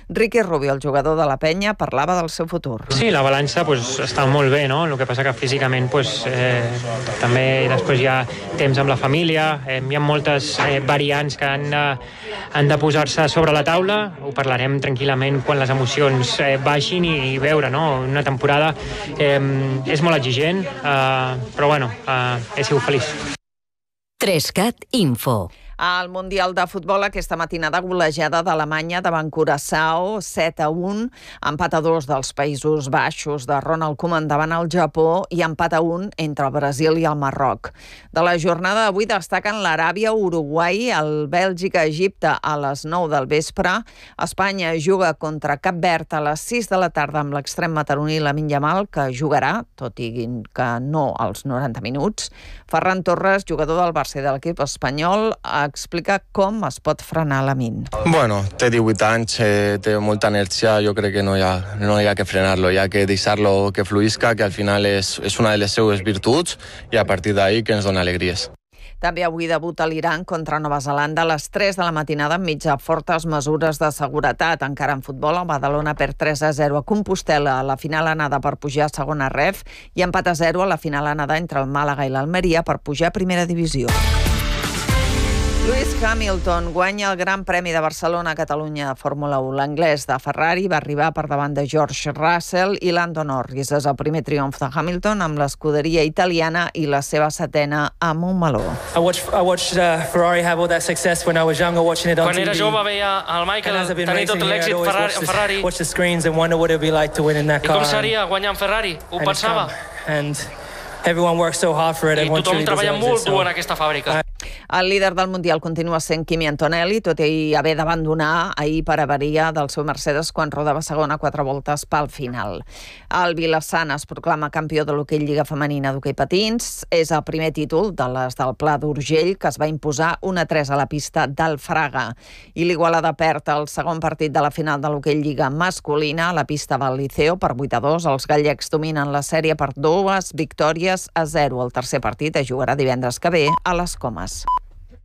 Ricky Rubio, el jugador de la Penya, parlava del seu futur. Sí, la balança està molt bé, no? El que passa que físicament també després hi ha temps amb la família, hi ha moltes variants que han de posar-se sobre la taula. Ho parlarem tranquil·lament quan les emocions baixin i veure, no? Una temporada és molt exigent, però bueno, he sigut feliç. 3CAT Info. Al Mundial de Futbol, aquesta matinada golejada d'Alemanya davant Curaçao, 7-1, empat a 2 dels Països Baixos de Ronald Koeman davant el Japó i empat a 1 entre el Brasil i el Marroc. De la jornada d'avui destaquen l'Aràbia, Uruguai, el Bèlgica-Egipte a les 9 del vespre. Espanya juga contra Cap Verd a les 6 de la tarda amb l'extrem mataroní Lamine Yamal, que jugarà, tot i que no als 90 minuts. Ferran Torres, jugador del Barça i de l'equip espanyol, explica com es pot frenar Lamine. Bueno, té 18 anys, té molta energia, jo crec que no hi ha que frenar-lo, hi ha que deixar-lo que fluïsca, que al final és una de les seues virtuts i a partir d'ahí que ens dona alegries. També avui debuta l'Iran contra Nova Zelanda a les 3 de la matinada enmig de fortes mesures de seguretat. Encara en futbol, el Badalona perd 3-0 a Compostel·la a la final anada per pujar a segona ref i empat a 0 a la final anada entre el Màlaga i l'Almeria per pujar a primera divisió. Lewis Hamilton guanya el Gran Premi de Barcelona a Catalunya de Fórmula 1. L'anglès de Ferrari va arribar per davant de George Russell i Lando Norris. És el primer triomf de Hamilton amb l'escuderia italiana i la seva setena a Montmeló. I watched Ferrari have all that success when I was younger, watching it on TV. Quan era jove veia el Michael tenir tot l'èxit en Ferrari. Watch the screens and wonder what it would be like to win in that car. I com seria guanyar en Ferrari? Ho pensava. And everyone works so hard for it. I tothom treballa molt dur en aquesta fàbrica. El líder del Mundial continua sent Kimi Antonelli, tot i haver d'abandonar ahir per avaria del seu Mercedes quan rodava segona 4 voltes pel final. El Vilassana es proclama campió de l'hoquei Lliga Femenina d'hoquei patins. És el primer títol de les del Pla d'Urgell, que es va imposar 1-3 a la pista del Fraga. I l'Igualada perd el segon partit de la final de l'hoquei Lliga masculina a la pista del Liceo per 8-2. Els gallecs dominen la sèrie per 2 victòries a 0. El tercer partit es jugarà divendres que ve a les Comes.